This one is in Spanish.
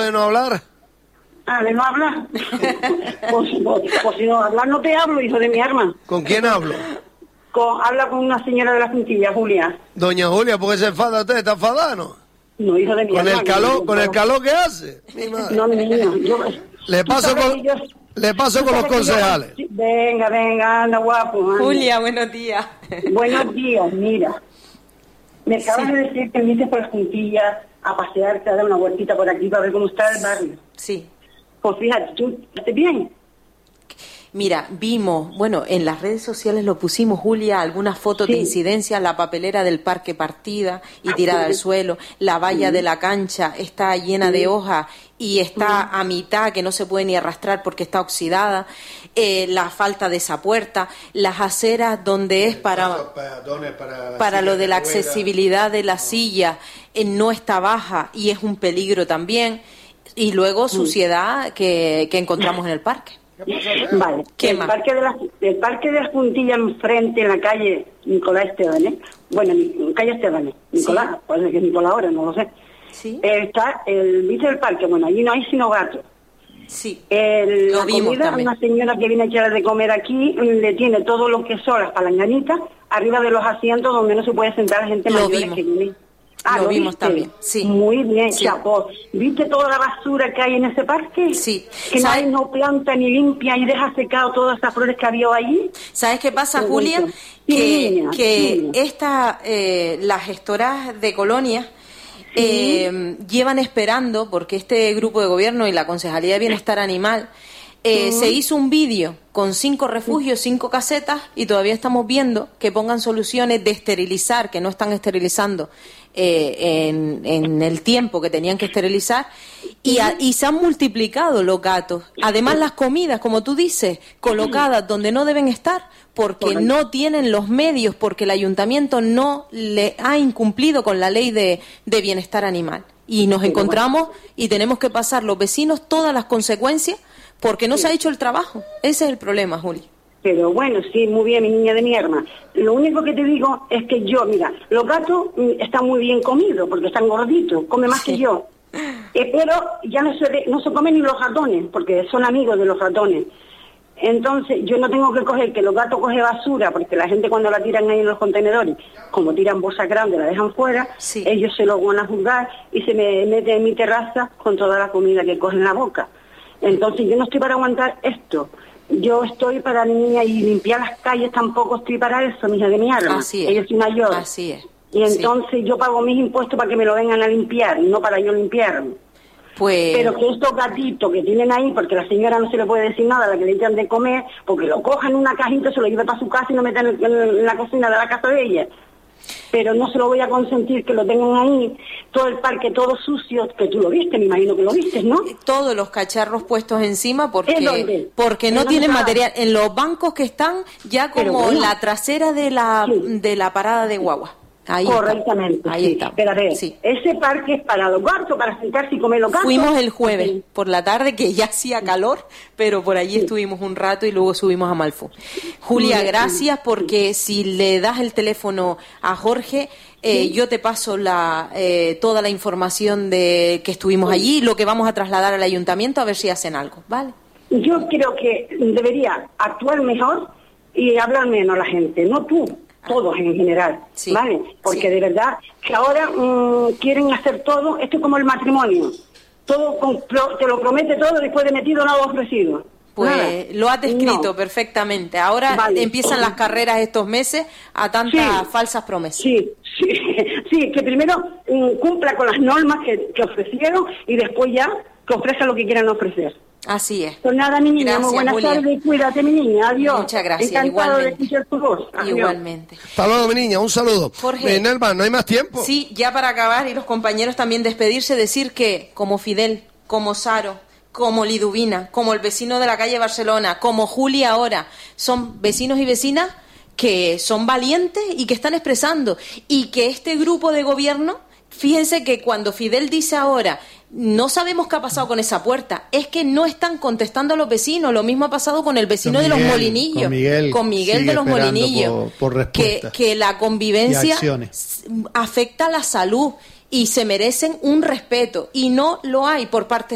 de no hablar? ¿De no hablar? Pues si no hablar no te hablo, hijo de mi arma. ¿Con quién hablo? Habla con una señora de la Juntilla, Julia. Doña Julia, ¿por qué se enfada usted? ¿Está enfadada, no? No, hijo de mi arma. ¿Con el calor que hace? No, mi niño, Le paso con los concejales. Venga, anda guapo. Anda. Julia, buenos días. Buenos días, mira. Me acabas de decir que viniste por las Juntillas a pasearte, a dar una vueltita por aquí para ver cómo está el barrio. Sí. Pues fíjate, ¿tú estás bien? Mira, vimos, en las redes sociales lo pusimos, Julia, algunas fotos de incidencias, la papelera del parque partida y tirada al suelo, la valla de la cancha está llena de hojas y está a mitad, que no se puede ni arrastrar porque está oxidada, la falta de esa puerta, las aceras donde es para lo de la accesibilidad de la silla, no está baja y es un peligro también, y luego suciedad que encontramos en el parque. Vale, el parque de las Juntillas enfrente, en la calle Nicolás Estebanes, calle Estebanes, Nicolás, sí. Puede ser que Nicolás ahora, no lo sé. Sí. Está ¿viste el parque? Allí no hay sino gatos. Sí, lo vimos también. Una señora que viene a echar de comer aquí, le tiene todo lo que son las palanganitas arriba de los asientos donde no se puede sentar la gente mayor que viene. Lo vimos ¿viste? También, sí. Muy bien, sí. Chapo. ¿Viste toda la basura que hay en ese parque? Sí. Que nadie no planta ni limpia y deja secado todas esas flores que había allí. ¿Sabes qué pasa, Julia? Que las gestoras de colonias llevan esperando, porque este grupo de gobierno y la Concejalía de Bienestar Animal se hizo un vídeo con 5 refugios, 5 casetas, y todavía estamos viendo que pongan soluciones de esterilizar, que no están esterilizando en el tiempo que tenían que esterilizar, y se han multiplicado los gatos. Además, las comidas, como tú dices, colocadas donde no deben estar, porque no tienen los medios, porque el ayuntamiento no le ha incumplido con la ley de bienestar animal. Y nos encontramos y tenemos que pasar los vecinos todas las consecuencias porque no se ha hecho el trabajo. Ese es el problema, Juli. Pero sí, muy bien, mi niña de mi arma. Lo único que te digo es que mira, los gatos están muy bien comidos porque están gorditos, comen más que yo. Pero ya no se comen ni los ratones, porque son amigos de los ratones. Entonces, yo no tengo que coger, que los gatos cogen basura, porque la gente cuando la tiran ahí en los contenedores, como tiran bolsas grandes, la dejan fuera, ellos se lo van a juzgar y se me meten en mi terraza con toda la comida que cogen en la boca. Entonces, yo no estoy para aguantar esto. Yo estoy para mi niña y limpiar las calles tampoco estoy para eso, mi hija de mi arma. Así es. Ellos soy mayor. Así es. Y entonces yo pago mis impuestos para que me lo vengan a limpiar, no para yo limpiarme. Pero que estos gatitos que tienen ahí, porque la señora no se le puede decir nada a la que le echan de comer, porque lo cojan en una cajita, se lo lleva para su casa y lo meten en la cocina de la casa de ella. Pero no se lo voy a consentir que lo tengan ahí, todo el parque, todo sucio, que tú lo viste, me imagino que lo viste, ¿no? Todos los cacharros puestos encima porque no tienen material. En los bancos que están ya como la trasera de la parada de guagua. Ahí correctamente. Ahí está. Espérate, ese parque es para los gatos, para sentarse y comer los gatos. Fuimos el jueves por la tarde, que ya hacía calor, pero por allí estuvimos un rato y luego subimos a Malfú. Julia, gracias, porque si le das el teléfono a Jorge, yo te paso toda la información de que estuvimos allí, lo que vamos a trasladar al ayuntamiento, a ver si hacen algo, ¿vale? Yo creo que debería actuar mejor y hablar menos la gente, no tú. Todos en general, ¿vale? Porque de verdad que ahora quieren hacer todo, esto es como el matrimonio, todo te lo promete todo, después de metido nada ofrecido. Pues lo has descrito perfectamente. Ahora empiezan las carreras estos meses a tantas falsas promesas. Sí, que primero cumpla con las normas que ofrecieron y después ya que ofrezca lo que quieran ofrecer. Así es. Pues nada, mi niña, gracias, muy buenas tardes, cuídate, mi niña, adiós. Muchas gracias, encantado igualmente. de escuchar tu voz. Adiós. Igualmente. Hasta luego, mi niña, un saludo. Jorge, Nelva, ¿no hay más tiempo? Sí, ya para acabar, y los compañeros también despedirse, decir que como Fidel, como Saro, como Liduvina, como el vecino de la calle Barcelona, como Julia ahora, son vecinos y vecinas que son valientes y que están expresando, y que este grupo de gobierno, fíjense que cuando Fidel dice ahora, no sabemos qué ha pasado con esa puerta, es que no están contestando a los vecinos. Lo mismo ha pasado con el vecino de los Molinillos, con Miguel de los Molinillos, por que la convivencia afecta a la salud y se merecen un respeto, y no lo hay por parte